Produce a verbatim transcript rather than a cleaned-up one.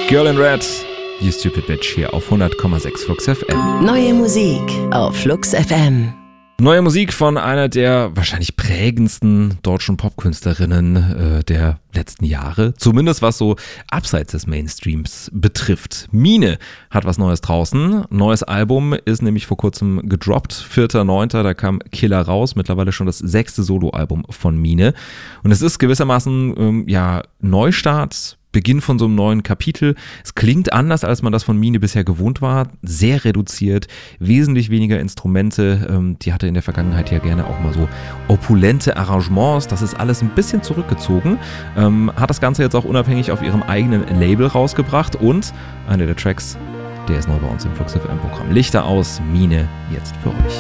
Girl in Red, You Stupid Bitch hier auf hundert Komma sechs Flux F M. Neue Musik auf Flux F M. Neue Musik von einer der wahrscheinlich prägendsten deutschen Popkünstlerinnen äh, der letzten Jahre. Zumindest was so abseits des Mainstreams betrifft. Mine hat was Neues draußen. Neues Album ist nämlich vor kurzem gedroppt. vierter neunter da kam Killer raus. Mittlerweile schon das sechste Soloalbum von Mine. Und es ist gewissermaßen ähm, ja Neustart, Beginn von so einem neuen Kapitel. Es klingt anders, als man das von Mine bisher gewohnt war. Sehr reduziert, wesentlich weniger Instrumente. Ähm, die hatte in der Vergangenheit ja gerne auch mal so opulente Arrangements. Das ist alles ein bisschen zurückgezogen. Ähm, hat das Ganze jetzt auch unabhängig auf ihrem eigenen Label rausgebracht. Und einer der Tracks, der ist neu bei uns im Flux F M Programm. Lichter aus, Mine, jetzt für euch.